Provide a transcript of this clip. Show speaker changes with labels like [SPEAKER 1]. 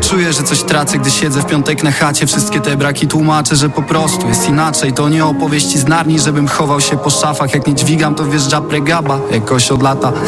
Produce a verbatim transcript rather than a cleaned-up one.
[SPEAKER 1] Czuję, że coś tracę, gdy siedzę w piątek na chacie. Wszystkie te braki tłumaczę, że po prostu jest inaczej. To nie opowieści z Narni, żebym chował się po szafach. Jak nie dźwigam, to wjeżdża pregaba jakoś od lata.